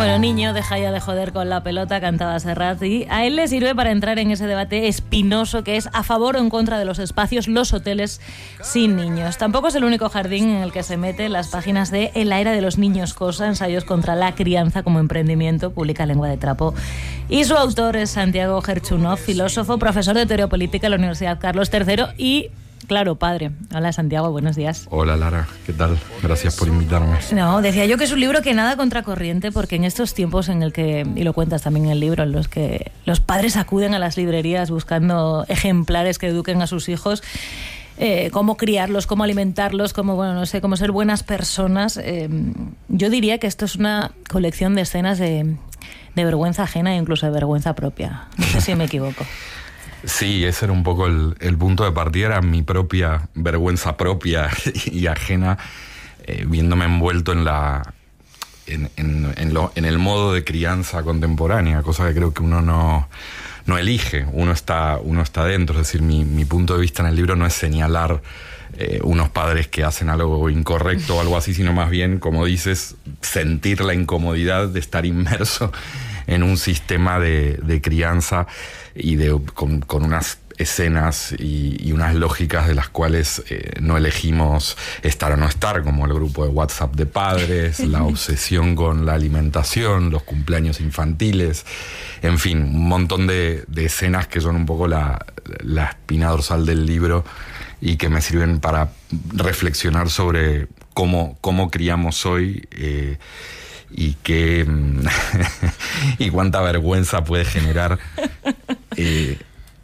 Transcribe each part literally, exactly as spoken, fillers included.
Bueno, niño, deja ya de joder con la pelota, cantaba Serrat, y a él le sirve para entrar en ese debate espinoso que es a favor o en contra de los espacios, los hoteles sin niños. Tampoco es el único jardín en el que se mete. Las páginas de En la era de los niños cosa, ensayos contra la crianza como emprendimiento, publica Lengua de Trapo. Y su autor es Santiago Gerchunov, filósofo, profesor de teoría política en la Universidad Carlos tercero y... claro, padre. Hola, Santiago, buenos días. Hola, Lara, ¿qué tal? Gracias por invitarme. No, decía yo que es un libro que nada contracorriente, porque en estos tiempos en el que, y lo cuentas también en el libro, en los que los padres acuden a las librerías buscando ejemplares que eduquen a sus hijos, eh, cómo criarlos, cómo alimentarlos, cómo, bueno, no sé, cómo ser buenas personas, eh, yo diría que esto es una colección de escenas de, de vergüenza ajena e incluso de vergüenza propia. No sé si me equivoco. Sí, ese era un poco el, el punto de partida, era mi propia vergüenza propia y ajena, eh, viéndome envuelto en la en, en, en, lo, en el modo de crianza contemporánea, cosa que creo que uno no, no elige, uno está, uno está dentro. Es decir, mi, mi punto de vista en el libro no es señalar eh, unos padres que hacen algo incorrecto o algo así, sino más bien, como dices, sentir la incomodidad de estar inmerso en un sistema de, de crianza y de con, con unas escenas y, y unas lógicas de las cuales eh, no elegimos estar o no estar, como el grupo de WhatsApp de padres, la obsesión con la alimentación, los cumpleaños infantiles, en fin, un montón de, de escenas que son un poco la, la espina dorsal del libro y que me sirven para reflexionar sobre cómo, cómo criamos hoy, eh, y qué y cuánta vergüenza puede generar. Eh,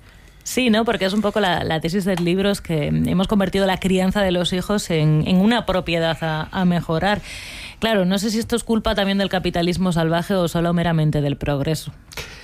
Sí, ¿no? Porque es un poco la, la tesis del libro, es que hemos convertido la crianza de los hijos en, en una propiedad a, a mejorar. Claro, no sé si esto es culpa también del capitalismo salvaje o solo meramente del progreso.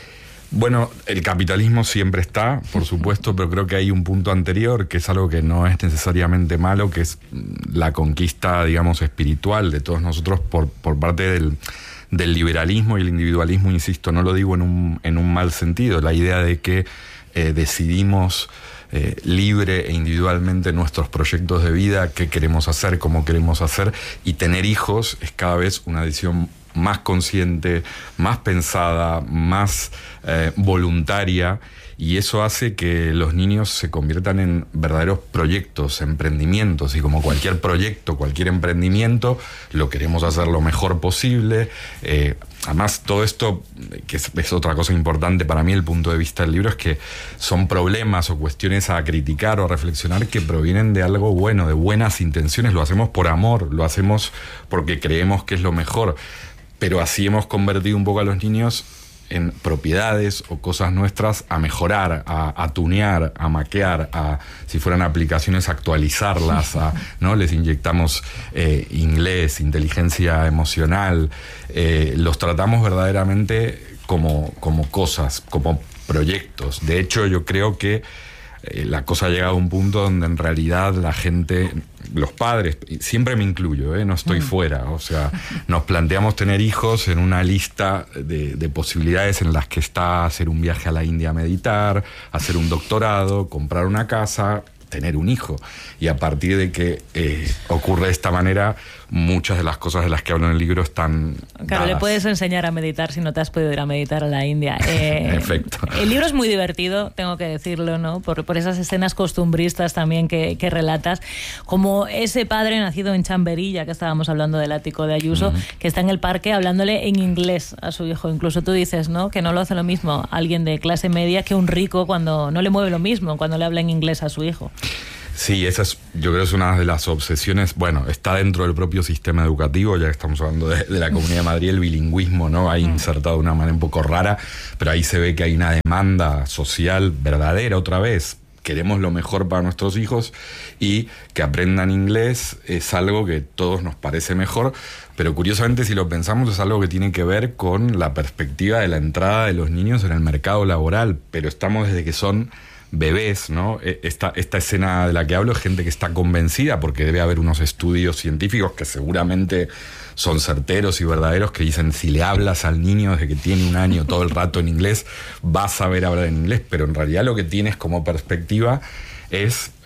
Bueno, el capitalismo siempre está, por supuesto, pero creo que hay un punto anterior, que es algo que no es necesariamente malo, que es la conquista, digamos, espiritual de todos nosotros por, por parte del, del liberalismo y el individualismo, insisto, no lo digo en un, en un mal sentido, la idea de que eh, decidimos eh, libre e individualmente nuestros proyectos de vida, qué queremos hacer, cómo queremos hacer, y tener hijos es cada vez una decisión más consciente, más pensada, más eh, voluntaria, y eso hace que los niños se conviertan en verdaderos proyectos, emprendimientos, y como cualquier proyecto, cualquier emprendimiento, lo queremos hacer lo mejor posible. Eh, además, todo esto, que es, es otra cosa importante para mí, el punto de vista del libro, es que son problemas o cuestiones a criticar o a reflexionar que provienen de algo bueno, de buenas intenciones. Lo hacemos por amor, lo hacemos porque creemos que es lo mejor. Pero así hemos convertido un poco a los niños en propiedades o cosas nuestras a mejorar, a, a tunear, a maquear, a, si fueran aplicaciones, actualizarlas, a, ¿no? Les inyectamos eh, inglés, inteligencia emocional, eh, los tratamos verdaderamente como, como cosas, como proyectos. De hecho, yo creo que eh, la cosa ha llegado a un punto donde en realidad la gente, los padres, siempre me incluyo, ¿eh? No estoy mm. fuera, o sea, nos planteamos tener hijos en una lista de, de posibilidades en las que está hacer un viaje a la India a meditar, hacer un doctorado, comprar una casa, tener un hijo. Y a partir de que eh, ocurre de esta manera, muchas de las cosas de las que hablo en el libro están Claro, dadas. Le puedes enseñar a meditar si no te has podido ir a meditar a la India. Eh, Efecto. El libro es muy divertido, tengo que decirlo, ¿no? Por, por esas escenas costumbristas también que, que relatas. Como ese padre nacido en Chamberí, ya que estábamos hablando del ático de Ayuso, uh-huh. que está en el parque hablándole en inglés a su hijo. Incluso tú dices, ¿no? Que no lo hace lo mismo alguien de clase media que un rico cuando no le mueve lo mismo cuando le habla en inglés a su hijo. Sí, esa es, yo creo que es una de las obsesiones, bueno, está dentro del propio sistema educativo, ya que estamos hablando de, de la Comunidad de Madrid, el bilingüismo, ¿no? Ha insertado de una manera un poco rara, pero ahí se ve que hay una demanda social verdadera otra vez. Queremos lo mejor para nuestros hijos y que aprendan inglés es algo que a todos nos parece mejor, pero curiosamente si lo pensamos es algo que tiene que ver con la perspectiva de la entrada de los niños en el mercado laboral, pero estamos desde que son bebés, ¿no? Esta, esta escena de la que hablo es gente que está convencida, porque debe haber unos estudios científicos que seguramente son certeros y verdaderos, que dicen, si le hablas al niño desde que tiene un año todo el rato en inglés, va a saber hablar en inglés, pero en realidad lo que tienes como perspectiva es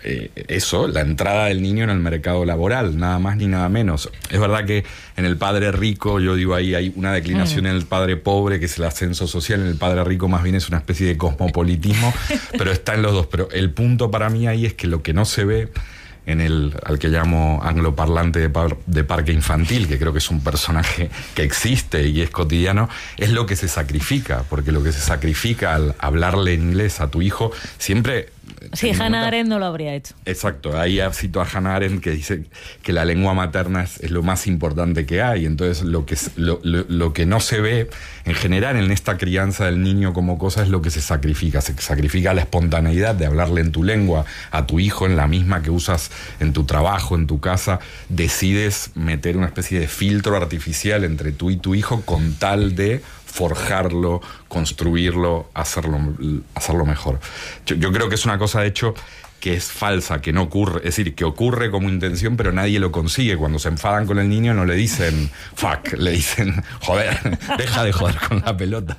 eh, eso, la entrada del niño en el mercado laboral, nada más ni nada menos. Es verdad que en el padre rico, yo digo ahí, hay una declinación mm. en el padre pobre, que es el ascenso social, en el padre rico más bien es una especie de cosmopolitismo, pero está en los dos. Pero el punto para mí ahí es que lo que no se ve en el, al que llamo angloparlante de, par, de parque infantil, que creo que es un personaje que existe y es cotidiano, es lo que se sacrifica, porque lo que se sacrifica al hablarle en inglés a tu hijo, siempre... Sí, Hannah Arendt no lo habría hecho. Exacto, ahí cito a Hannah Arendt que dice que la lengua materna es, es lo más importante que hay. Entonces lo que, lo, lo, lo que no se ve en general en esta crianza del niño como cosa es lo que se sacrifica. Se sacrifica la espontaneidad de hablarle en tu lengua a tu hijo, en la misma que usas en tu trabajo, en tu casa. Decides meter una especie de filtro artificial entre tú y tu hijo con tal de forjarlo, construirlo, hacerlo, hacerlo mejor. Yo, yo creo que es una cosa, de hecho, que es falsa, que no ocurre, es decir, que ocurre como intención, pero nadie lo consigue. Cuando se enfadan con el niño no le dicen fuck, le dicen joder, deja de joder con la pelota.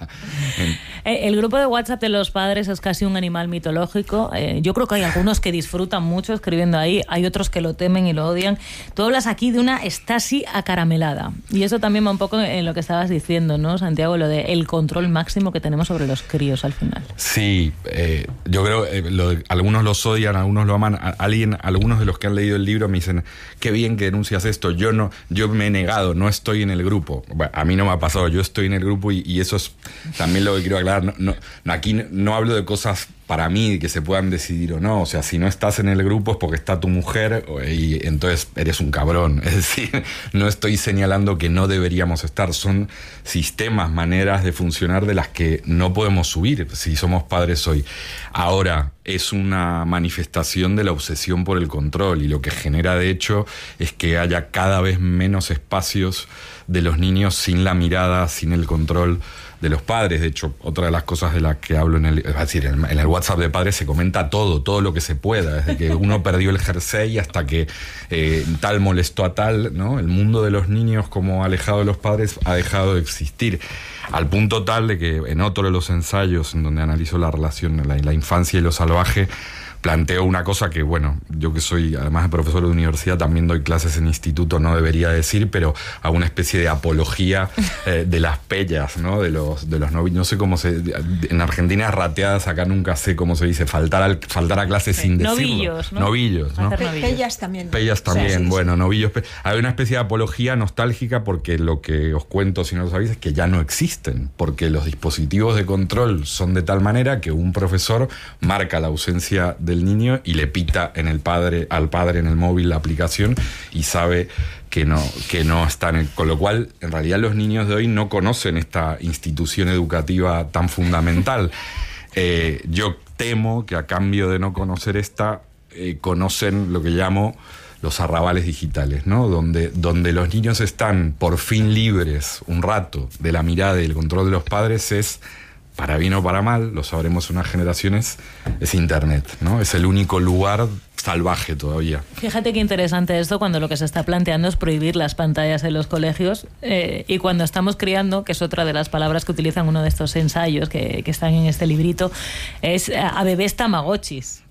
El grupo de WhatsApp de los padres es casi un animal mitológico. Eh, yo creo que hay algunos que disfrutan mucho escribiendo ahí, hay otros que lo temen y lo odian. Tú hablas aquí de una Stasi acaramelada. Y eso también va un poco en lo que estabas diciendo, ¿no, Santiago? Lo de el control máximo que tenemos sobre los críos al final. Sí, eh, yo creo que eh, lo, algunos los odian, algunos lo aman. A, alguien, algunos de los que han leído el libro me dicen, qué bien que denuncias esto. Yo no, yo me he negado, no estoy en el grupo. Bueno, a mí no me ha pasado, yo estoy en el grupo y, y eso es también lo que quiero aclarar. No, no, no, aquí no hablo de cosas para mí que se puedan decidir o no. O sea, si no estás en el grupo es porque está tu mujer y entonces eres un cabrón. Es decir, no estoy señalando que no deberíamos estar. Son sistemas, maneras de funcionar de las que no podemos subir si somos padres hoy. Ahora, es una manifestación de la obsesión por el control y lo que genera, de hecho, es que haya cada vez menos espacios de los niños sin la mirada, sin el control de los padres. De hecho, otra de las cosas de las que hablo en el, es decir, en el WhatsApp de padres se comenta todo, todo lo que se pueda, desde que uno perdió el jersey hasta que eh, tal molestó a tal, ¿no? El mundo de los niños como alejado de los padres ha dejado de existir, al punto tal de que en otro de los ensayos en donde analizo la relación, la, la infancia y lo salvaje, planteo una cosa que, bueno, yo que soy, además de profesor de universidad, también doy clases en instituto, no debería decir, pero a una especie de apología eh, de las pellas, ¿no? De los, de los novillos. No sé cómo se... En Argentina es rateadas, acá nunca sé cómo se dice, faltar, al, faltar a clases sí. sin decirlo. Novillos, ¿no? Novillos, ¿no? Pe- pellas también. Pellas también, sí, sí, bueno, sí. Novillos. Pe- Hay una especie de apología nostálgica porque lo que os cuento, si no lo sabéis, es que ya no existen, porque los dispositivos de control son de tal manera que un profesor marca la ausencia de del niño y le pita en el padre, al padre en el móvil la aplicación y sabe que no, que no están en, con lo cual en realidad los niños de hoy no conocen esta institución educativa tan fundamental. Eh, yo temo que a cambio de no conocer esta, eh, conocen lo que llamo los arrabales digitales, ¿no? Donde, donde los niños están por fin libres un rato de la mirada y el control de los padres es, para bien o para mal, lo sabremos unas generaciones, es Internet, ¿no? Es el único lugar salvaje todavía. Fíjate qué interesante esto cuando lo que se está planteando es prohibir las pantallas en los colegios eh, y cuando estamos criando, que es otra de las palabras que utilizan uno de estos ensayos que, que están en este librito, es a bebés tamagotchis.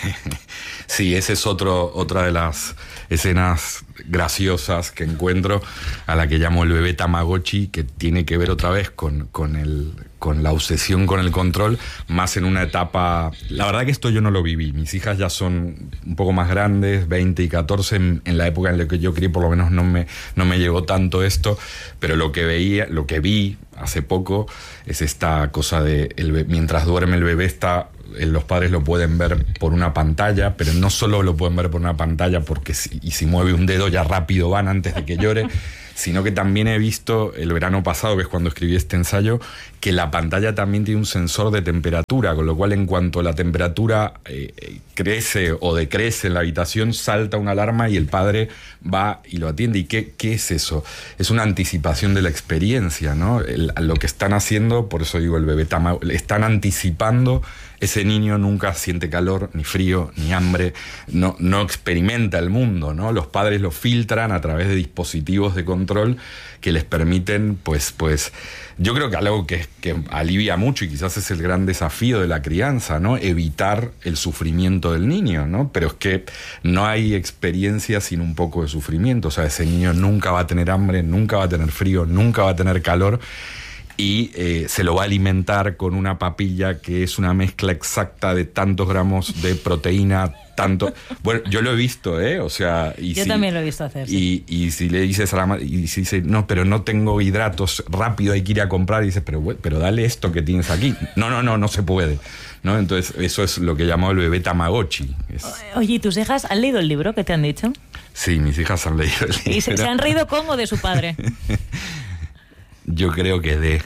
Sí, esa es otro, otra de las escenas graciosas que encuentro, a la que llamo el bebé Tamagotchi, que tiene que ver otra vez con, con, el, con la obsesión con el control, más en una etapa... La verdad que esto yo no lo viví, mis hijas ya son un poco más grandes, veinte y catorce, en, en la época en la que yo crié por lo menos no me, no me llegó tanto esto, pero lo que veía, lo que vi hace poco es esta cosa de el, mientras duerme el bebé está... los padres lo pueden ver por una pantalla, pero no solo lo pueden ver por una pantalla porque si, y si mueve un dedo ya rápido van antes de que llore, sino que también he visto el verano pasado, que es cuando escribí este ensayo, que la pantalla también tiene un sensor de temperatura, con lo cual en cuanto la temperatura eh, crece o decrece en la habitación, salta una alarma y el padre va y lo atiende. ¿Y qué, qué es eso? Es una anticipación de la experiencia, ¿no? El, lo que están haciendo, por eso digo el bebé tama, están anticipando. Ese niño nunca siente calor, ni frío, ni hambre, no, no experimenta el mundo, ¿no? Los padres lo filtran a través de dispositivos de control que les permiten, pues, pues, yo creo que algo que, que alivia mucho y quizás es el gran desafío de la crianza, ¿no? Evitar el sufrimiento sufrimiento del niño, ¿no? Pero es que no hay experiencia sin un poco de sufrimiento. O sea, ese niño nunca va a tener hambre, nunca va a tener frío, nunca va a tener calor. Y eh, se lo va a alimentar con una papilla que es una mezcla exacta de tantos gramos de proteína, tanto... Bueno, yo lo he visto, ¿eh? O sea... Y yo si, también lo he visto hacer, sí. Y, y si le dices a la madre... Y si dice, no, pero no tengo hidratos, rápido hay que ir a comprar. Y dices, pero, pero dale esto que tienes aquí. No, no, no, no se puede, ¿no? Entonces, eso es lo que llamó el bebé Tamagotchi. Es... Oye, ¿y tus hijas han leído el libro que te han dicho? Sí, mis hijas han leído el libro. ¿Y se, se han reído con o de su padre? Yo creo que de.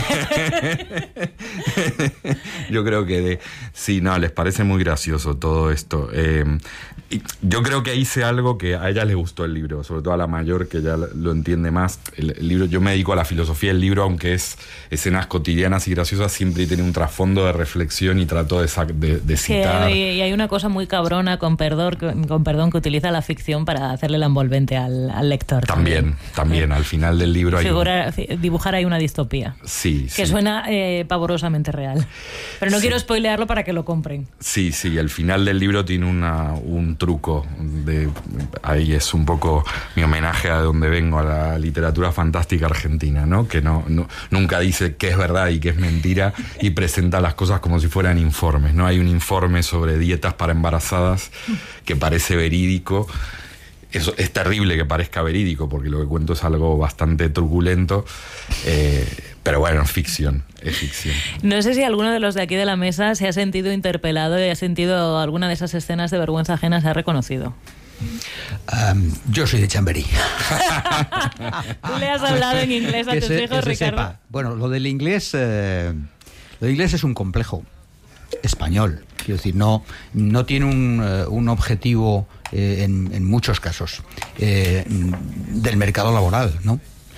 Yo creo que de. Sí, no, les parece muy gracioso todo esto. Eh, y yo creo que hice algo que a ella les gustó el libro, sobre todo a la mayor, que ya lo entiende más. El, el libro, yo me dedico a la filosofía del libro, aunque es escenas cotidianas y graciosas, siempre tiene un trasfondo de reflexión y trato de, de, de citar. Sí, y hay una cosa muy cabrona, con perdón, con perdón, que utiliza la ficción para hacerle la envolvente al, al lector. También, también, también. Al final del libro hay. Figura, un... dibujar ahí una distopía. Sí, que sí. suena eh, pavorosamente real. Pero no sí. quiero spoilearlo para que lo compren. Sí, sí, el final del libro tiene una, un truco. De, ahí es un poco mi homenaje a donde vengo, a la literatura fantástica argentina, ¿no? Que no, no nunca dice qué es verdad y qué es mentira y presenta las cosas como si fueran informes, ¿no? Hay un informe sobre dietas para embarazadas que parece verídico. Eso es terrible que parezca verídico, porque lo que cuento es algo bastante truculento, eh, pero bueno, es ficción, es ficción. No sé si alguno de los de aquí de la mesa se ha sentido interpelado y ha sentido alguna de esas escenas de vergüenza ajena, se ha reconocido. Um, yo soy de Chamberí. Tú le has hablado en inglés a que tus se, hijos, que se Ricardo. Sepa. Bueno, lo del inglés, eh, lo del inglés es un complejo español. Quiero decir, no, no tiene un, uh, un objetivo eh, en, en muchos casos eh, del mercado laboral, ¿no?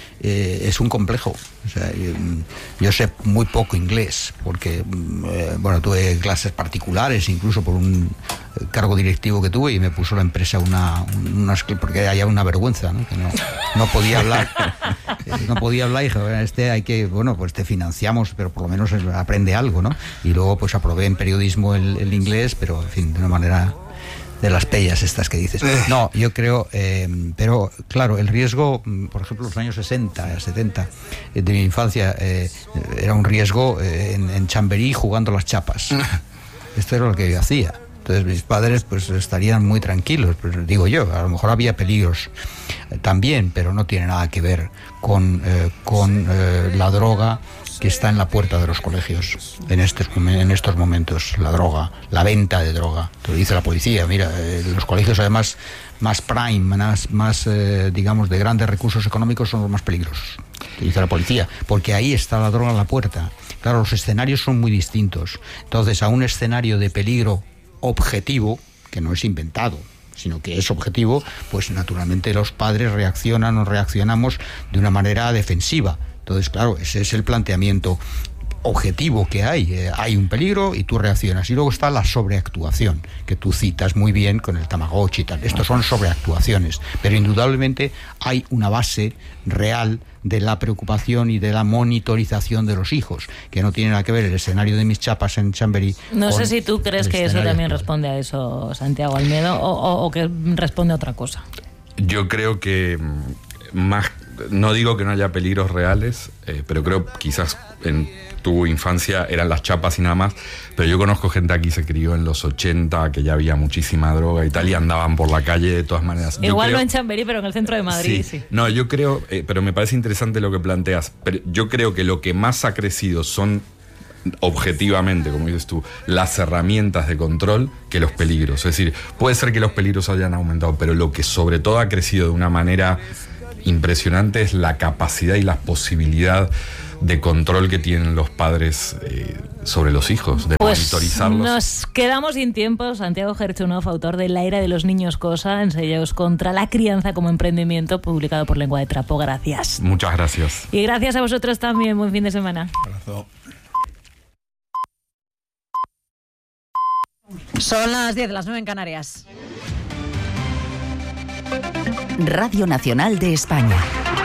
Eh, es un complejo. O sea, yo, yo sé muy poco inglés porque, eh, bueno, tuve clases particulares, incluso por un cargo directivo que tuve, y me puso la empresa una, unas, porque había una vergüenza, ¿no? Que no, no podía hablar, eh, no podía hablar y dije, bueno, este hay que, bueno, pues te financiamos, pero por lo menos aprende algo, ¿no? Y luego pues aprobé en periodismo el, el inglés, pero en fin, de una manera de las pellas estas que dices. No, yo creo, eh, pero claro, el riesgo, por ejemplo, los años sesenta, setenta eh, de mi infancia, eh, era un riesgo eh, en, en Chamberí jugando las chapas. Esto era lo que yo hacía. Entonces mis padres pues estarían muy tranquilos, pues, digo yo, a lo mejor había peligros eh, también, pero no tiene nada que ver con, eh, con eh, la droga que está en la puerta de los colegios en estos, en estos momentos, la droga, la venta de droga. Te lo dice la policía, mira, eh, los colegios además más prime, más, más eh, digamos, de grandes recursos económicos son los más peligrosos, te dice la policía, porque ahí está la droga en la puerta. Claro, los escenarios son muy distintos. Entonces, a un escenario de peligro objetivo, que no es inventado, sino que es objetivo, pues naturalmente los padres reaccionan o reaccionamos de una manera defensiva. Entonces, claro, ese es el planteamiento objetivo que hay. Eh, hay un peligro y tú reaccionas. Y luego está la sobreactuación, que tú citas muy bien con el Tamagotchi y tal. Estos son sobreactuaciones. Pero indudablemente hay una base real de la preocupación y de la monitorización de los hijos, que no tiene nada que ver el escenario de mis chapas en Chamberí. No sé si tú crees que eso también actual. Responde a eso, Santiago Almedo, o, o, o que responde a otra cosa. Yo creo que más... No digo que no haya peligros reales, eh, pero creo quizás en tu infancia eran las chapas y nada más, pero yo conozco gente aquí que se crió en los ochenta, que ya había muchísima droga y tal, y andaban por la calle de todas maneras. Igual creo, no en Chamberí, pero en el centro de Madrid, sí. sí. No, yo creo, eh, pero me parece interesante lo que planteas, pero yo creo que lo que más ha crecido son objetivamente, como dices tú, las herramientas de control que los peligros. Es decir, puede ser que los peligros hayan aumentado, pero lo que sobre todo ha crecido de una manera impresionante es la capacidad y la posibilidad de control que tienen los padres eh, sobre los hijos, de pues monitorizarlos. Nos quedamos sin tiempo. Santiago Gerchunov, autor de La era de los niños cosa, ensayos contra la crianza como emprendimiento, publicado por Lengua de Trapo. Gracias. Muchas gracias. Y gracias a vosotros también. Buen fin de semana. Abrazo. Son las diez, las nueve en Canarias. Radio Nacional de España.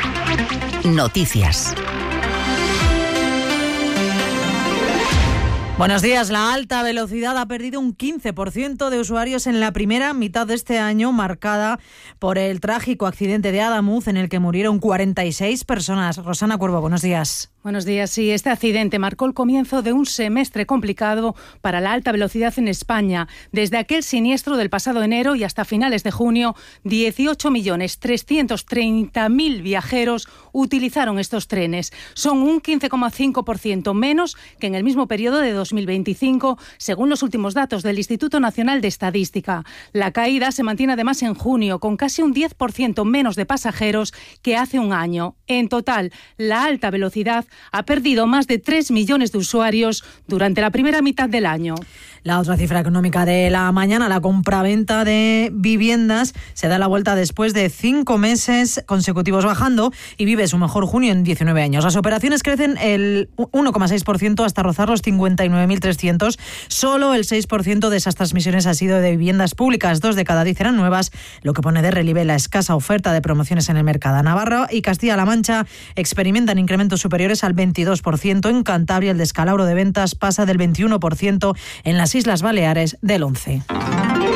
Noticias. Buenos días. La alta velocidad ha perdido un quince por ciento de usuarios en la primera mitad de este año, marcada por el trágico accidente de Adamuz en el que murieron cuarenta y seis personas. Rosana Cuervo, buenos días. Buenos días. Sí, este accidente marcó el comienzo de un semestre complicado para la alta velocidad en España. Desde aquel siniestro del pasado enero y hasta finales de junio, dieciocho millones trescientos treinta mil viajeros utilizaron estos trenes. Son un quince coma cinco por ciento menos que en el mismo periodo de dos mil veinticinco, según los últimos datos del Instituto Nacional de Estadística. La caída se mantiene además en junio, con casi un diez por ciento menos de pasajeros que hace un año. En total, la alta velocidad ha perdido más de tres millones de usuarios durante la primera mitad del año. La otra cifra económica de la mañana, la compraventa de viviendas, se da la vuelta después de cinco meses consecutivos bajando y vive su mejor junio en diecinueve años. Las operaciones crecen el uno coma seis por ciento hasta rozar los cincuenta y nueve mil trescientos. Solo el seis por ciento de esas transmisiones ha sido de viviendas públicas. Dos de cada diez eran nuevas, lo que pone de relieve la escasa oferta de promociones en el mercado. Navarra y Castilla-La Mancha experimentan incrementos superiores al veintidós por ciento. En Cantabria el descalabro de ventas pasa del veintiuno por ciento, en las Islas Baleares del once por ciento.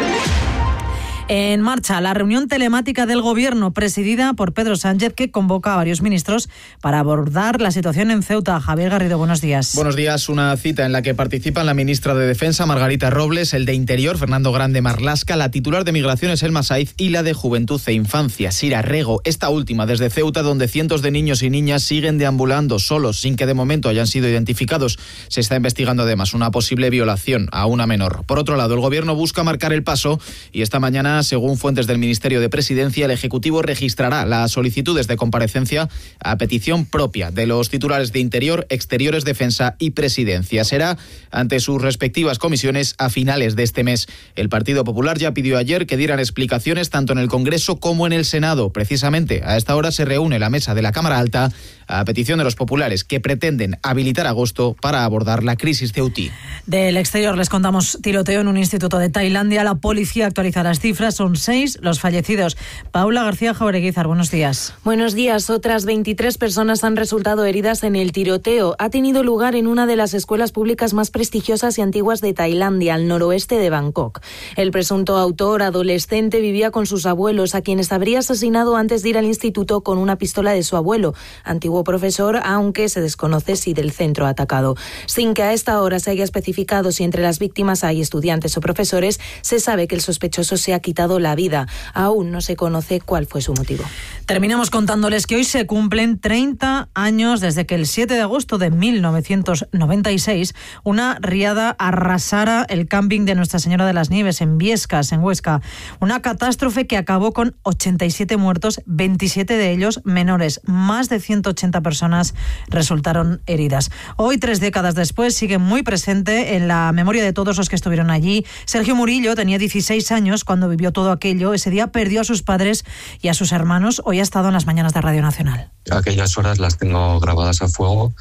En marcha la reunión telemática del Gobierno presidida por Pedro Sánchez, que convoca a varios ministros para abordar la situación en Ceuta. Javier Garrido, buenos días. Buenos días. Una cita en la que participan la ministra de Defensa, Margarita Robles, el de Interior, Fernando Grande Marlasca, la titular de Migraciones, Elma Saiz, y la de Juventud e Infancia, Sira Rego. Esta última desde Ceuta, donde cientos de niños y niñas siguen deambulando solos, sin que de momento hayan sido identificados. Se está investigando además una posible violación a una menor. Por otro lado, el Gobierno busca marcar el paso y esta mañana, según fuentes del Ministerio de Presidencia, el Ejecutivo registrará las solicitudes de comparecencia a petición propia de los titulares de Interior, Exteriores, Defensa y Presidencia. Será ante sus respectivas comisiones a finales de este mes. El Partido Popular ya pidió ayer que dieran explicaciones tanto en el Congreso como en el Senado. Precisamente a esta hora se reúne la mesa de la Cámara Alta a petición de los populares, que pretenden habilitar agosto para abordar la crisis ceutí. Del exterior les contamos tiroteo en un instituto de Tailandia. La policía actualiza las cifras, son seis los fallecidos. Paula García Jaureguizar, buenos días. Buenos días. Otras veintitrés personas han resultado heridas en el tiroteo. Ha tenido lugar en una de las escuelas públicas más prestigiosas y antiguas de Tailandia, al noroeste de Bangkok. El presunto autor, adolescente, vivía con sus abuelos, a quienes habría asesinado antes de ir al instituto con una pistola de su abuelo, antiguo profesor, aunque se desconoce si del centro atacado. Sin que a esta hora se haya especificado si entre las víctimas hay estudiantes o profesores, se sabe que el sospechoso se ha quitado la vida. Aún no se conoce cuál fue su motivo. Terminamos contándoles que hoy se cumplen treinta años desde que el siete de agosto de mil novecientos noventa y seis una riada arrasara el camping de Nuestra Señora de las Nieves en Viescas, en Huesca. Una catástrofe que acabó con ochenta y siete muertos, veintisiete de ellos menores. Más de ciento ochenta personas resultaron heridas. Hoy, tres décadas después, sigue muy presente en la memoria de todos los que estuvieron allí. Sergio Murillo tenía dieciséis años cuando vivió todo aquello. Ese día perdió a sus padres y a sus hermanos. Hoy ha estado en las mañanas de Radio Nacional. Aquellas horas las tengo grabadas a fuego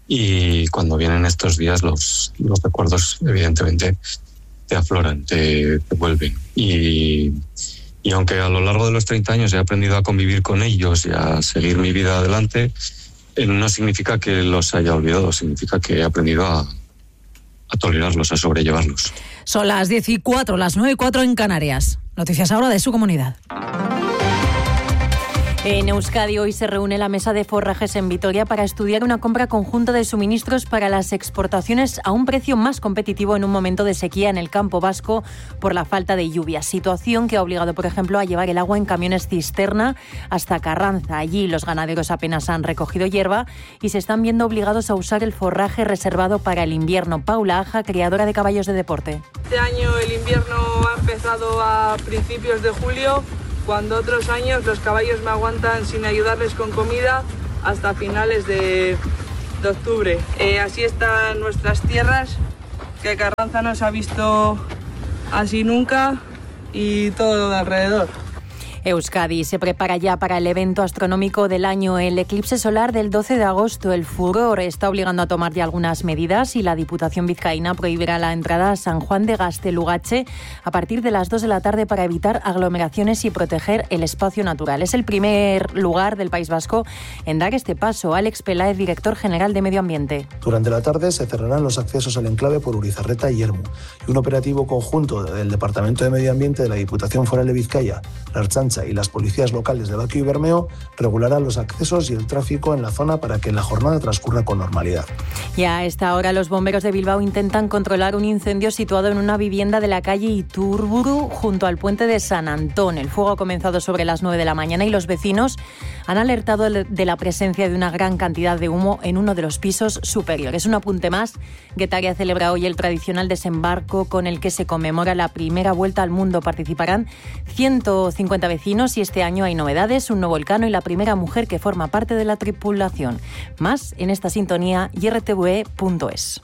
y cuando vienen estos días los, los recuerdos evidentemente te afloran, te, te vuelven. Y, y aunque a lo largo de los treinta años he aprendido a convivir con ellos y a seguir mi vida adelante, no significa que los haya olvidado, significa que he aprendido a, a tolerarlos, a sobrellevarlos. Son las diez y cuatro, las nueve y cuatro en Canarias. Noticias ahora de su comunidad. En Euskadi hoy se reúne la mesa de forrajes en Vitoria para estudiar una compra conjunta de suministros para las exportaciones a un precio más competitivo en un momento de sequía en el campo vasco por la falta de lluvias. Situación que ha obligado, por ejemplo, a llevar el agua en camiones cisterna hasta Carranza. Allí los ganaderos apenas han recogido hierba y se están viendo obligados a usar el forraje reservado para el invierno. Paula Aja, criadora de caballos de deporte. Este año el invierno ha empezado a principios de julio, cuando otros años los caballos me aguantan sin ayudarles con comida hasta finales de, de octubre. Eh, así están nuestras tierras, que Carranza no se ha visto así nunca, y todo lo de alrededor. Euskadi se prepara ya para el evento astronómico del año, el eclipse solar del doce de agosto. El furor está obligando a tomar ya algunas medidas y la Diputación vizcaína prohibirá la entrada a San Juan de Gaztelugatxe a partir de las dos de la tarde para evitar aglomeraciones y proteger el espacio natural. Es el primer lugar del País Vasco en dar este paso. Alex Peláez, director general de Medio Ambiente. Durante la tarde se cerrarán los accesos al enclave por Urizarreta y Ermu, y un operativo conjunto del Departamento de Medio Ambiente de la Diputación Foral de Vizcaya, la Ertzaintza y las policías locales de Baquio y Bermeo regularán los accesos y el tráfico en la zona para que la jornada transcurra con normalidad. Y a esta hora los bomberos de Bilbao intentan controlar un incendio situado en una vivienda de la calle Iturburu junto al puente de San Antón. El fuego ha comenzado sobre las nueve de la mañana y los vecinos han alertado de la presencia de una gran cantidad de humo en uno de los pisos superiores. Un apunte más, Getaria celebra hoy el tradicional desembarco con el que se conmemora la primera vuelta al mundo. Participarán ciento cincuenta vecinos y este año hay novedades, un nuevo Elcano y la primera mujer que forma parte de la tripulación. Más en esta sintonía y r t v e punto es.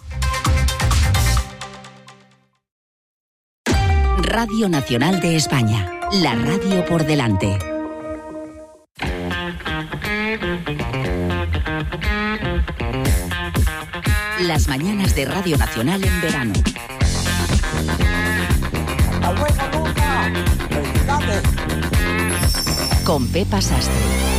Radio Nacional de España, la radio por delante. Las mañanas de Radio Nacional en verano. Con Pepa Sastre.